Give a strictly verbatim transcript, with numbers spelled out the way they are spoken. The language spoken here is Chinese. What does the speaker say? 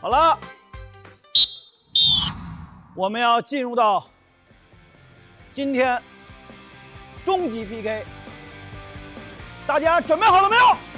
好了，我们要进入到今天终极 P K， 大家准备好了没有？